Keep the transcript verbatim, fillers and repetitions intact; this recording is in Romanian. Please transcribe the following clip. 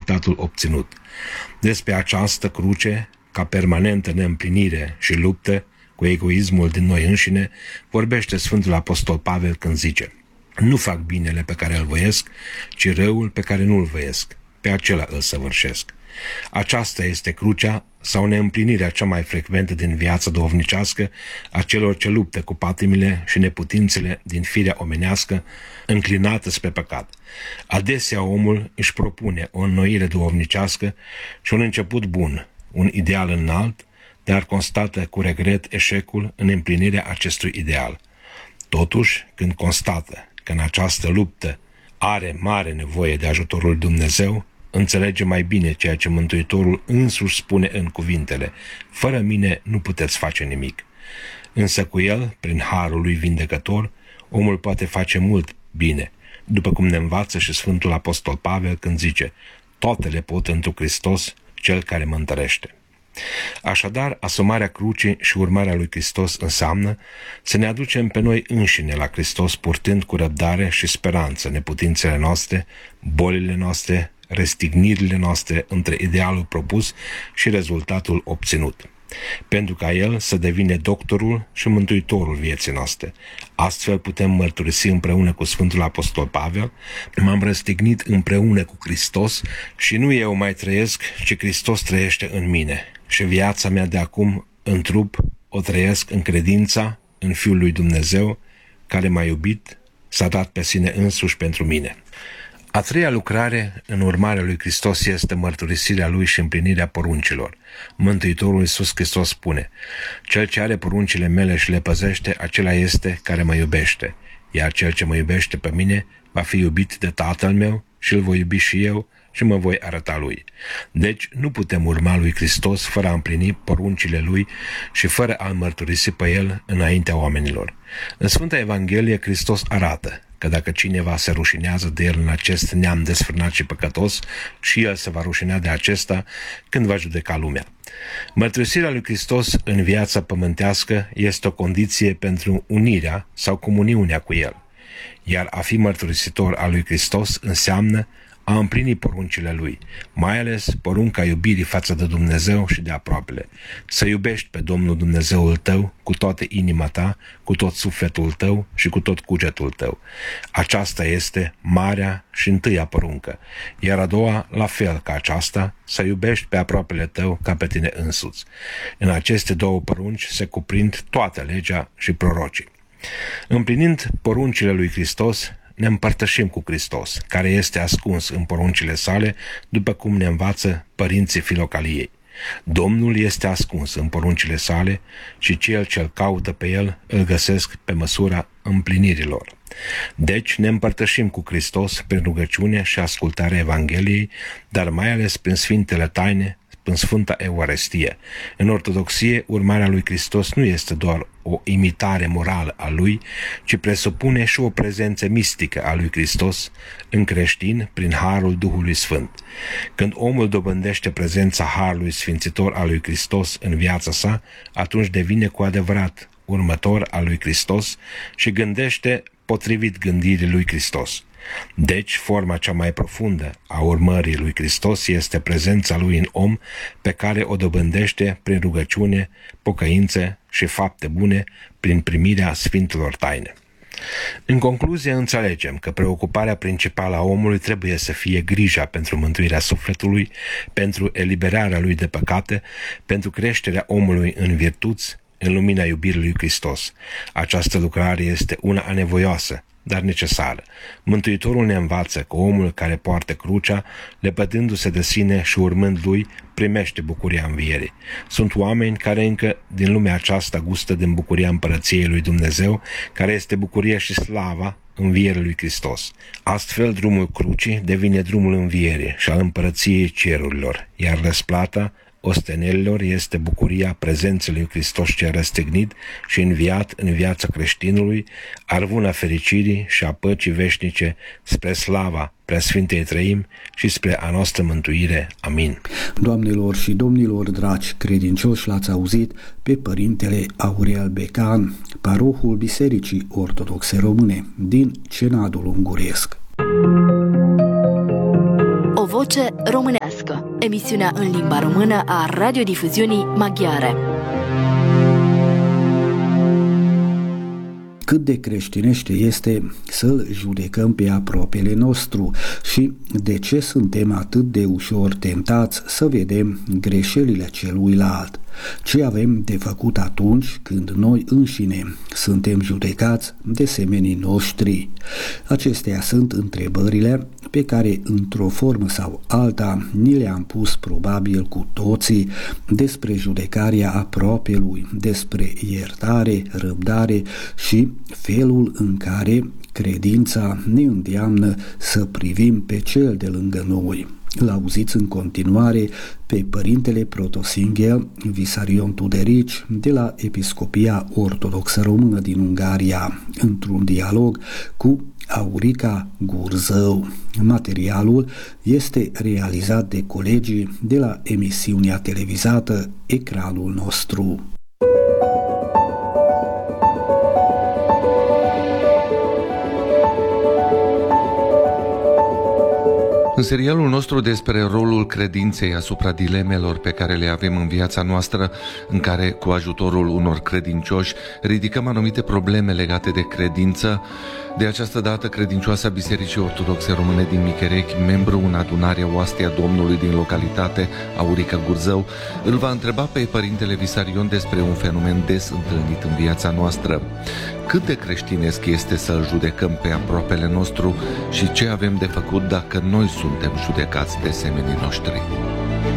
rezultatul obținut. Despre această cruce, ca permanentă neîmplinire și luptă cu egoismul din noi înșine, vorbește Sfântul Apostol Pavel când zice: nu fac binele pe care îl voiesc, ci răul pe care nu îl voiesc, pe acela îl săvârșesc. Aceasta este crucea sau neîmplinirea cea mai frecventă din viața duhovnicească a celor ce luptă cu patimile și neputințele din firea omenească înclinată spre păcat. Adesea omul își propune o înnoire duhovnicească și un început bun, un ideal înalt, dar constată cu regret eșecul în împlinirea acestui ideal. Totuși, când constată că în această luptă are mare nevoie de ajutorul Dumnezeu, înțelege mai bine ceea ce Mântuitorul însuși spune în cuvintele: fără mine nu puteți face nimic. Însă cu el, prin harul lui vindecător, omul poate face mult bine, după cum ne învață și Sfântul Apostol Pavel când zice: toate le pot întru Hristos, cel care mă întărește. Așadar, asumarea crucii și urmarea lui Hristos înseamnă să ne aducem pe noi înșine la Hristos, purtând cu răbdare și speranță neputințele noastre, bolile noastre, restignirile noastre între idealul propus și rezultatul obținut, pentru ca El să devine doctorul și mântuitorul vieții noastre. Astfel putem mărturisi împreună cu Sfântul Apostol Pavel: m-am răstignit împreună cu Hristos și nu eu mai trăiesc, ci Hristos trăiește în mine. Și viața mea de acum în trup o trăiesc în credința în Fiul lui Dumnezeu, care m-a iubit, s-a dat pe sine însuși pentru mine. A treia lucrare în urmarea lui Hristos este mărturisirea lui și împlinirea poruncilor. Mântuitorul Iisus Hristos spune: cel ce are poruncile mele și le păzește, acela este care mă iubește, iar cel ce mă iubește pe mine va fi iubit de Tatăl meu și îl voi iubi și eu și mă voi arăta lui. Deci nu putem urma lui Hristos fără a împlini poruncile lui și fără a-l mărturisi pe el înaintea oamenilor. În Sfânta Evanghelie, Hristos arată că dacă cineva se rușinează de el în acest neam desfrânat și păcătos, și el se va rușinea de acesta când va judeca lumea. Mărturisirea lui Hristos în viața pământească este o condiție pentru unirea sau comuniunea cu el, iar a fi mărturisitor al lui Hristos înseamnă a împlini poruncile lui, mai ales porunca iubirii față de Dumnezeu și de aproapele. Să iubești pe Domnul Dumnezeul tău cu toată inima ta, cu tot sufletul tău și cu tot cugetul tău. Aceasta este marea și întâia poruncă, iar a doua, la fel ca aceasta, să iubești pe aproapele tău ca pe tine însuți. În aceste două porunci se cuprind toată legea și prorocii. Împlinind poruncile lui Hristos, ne împărtășim cu Hristos, care este ascuns în poruncile sale, după cum ne învață părinții Filocaliei. Domnul este ascuns în poruncile sale și cel ce îl caută pe el îl găsesc pe măsura împlinirilor. Deci ne împărtășim cu Hristos prin rugăciune și ascultarea Evangheliei, dar mai ales prin Sfintele Taine, în Sfânta Euharistie. În Ortodoxie, urmarea lui Hristos nu este doar o imitare morală a lui, ci presupune și o prezență mistică a lui Hristos în creștin prin harul Duhului Sfânt. Când omul dobândește prezența harului sfințitor al lui Hristos în viața sa, atunci devine cu adevărat următor al lui Hristos și gândește potrivit gândirii lui Hristos. Deci, forma cea mai profundă a urmării lui Hristos este prezența lui în om, pe care o dobândește prin rugăciune, pocăință și fapte bune, prin primirea Sfintelor Taine. În concluzie, înțelegem că preocuparea principală a omului trebuie să fie grija pentru mântuirea sufletului, pentru eliberarea lui de păcate, pentru creșterea omului în virtuți, în lumina iubirii lui Hristos. Această lucrare este una anevoioasă, dar necesară. Mântuitorul ne învață că omul care poartă crucea, lepădându-se de sine și urmând lui, primește bucuria învierii. Sunt oameni care încă din lumea aceasta gustă din bucuria împărăției lui Dumnezeu, care este bucuria și slava învierii lui Hristos. Astfel, drumul crucii devine drumul învierii și al împărăției cerurilor, iar răsplata ostenelilor este bucuria prezenței lui Hristos cel răstignit și înviat în viața creștinului, arvuna fericirii și a păcii veșnice spre slava Preasfintei Trăimi și spre a noastră mântuire. Amin. Doamnelor și domnilor dragi credincioși, l-ați auzit pe Părintele Aurel Becan, parohul Bisericii Ortodoxe Române din Cenadul Unguresc. Voce Românească, emisiunea în limba română a radiodifuziunii maghiare. Cât de creștinește este să-l judecăm pe apropiele nostru și de ce suntem atât de ușor tentați să vedem greșelile celuilalt. Ce avem de făcut atunci când noi înșine suntem judecați de semenii noștri? Acestea sunt întrebările pe care, într-o formă sau alta, ni le-am pus probabil cu toții despre judecarea apropielui, despre iertare, răbdare și felul în care credința ne îndeamnă să privim pe cel de lângă noi. L-auziți în continuare pe părintele protosinghel Visarion Tuderici de la Episcopia Ortodoxă Română din Ungaria, într-un dialog cu Aurica Gurzău. Materialul este realizat de colegii de la emisiunea televizată Ecranul Nostru. În serialul nostru despre rolul credinței asupra dilemelor pe care le avem în viața noastră, în care, cu ajutorul unor credincioși, ridicăm anumite probleme legate de credință, de această dată credincioasa Bisericii Ortodoxe Române din Micherechi, membru în adunarea Oastea Domnului din localitate, Aurica Gurzău, îl va întreba pe părintele Visarion despre un fenomen des întâlnit în viața noastră. Cât de creștinesc este să-l judecăm pe aproapele nostru și ce avem de făcut dacă noi suntem judecați de semenii noștri?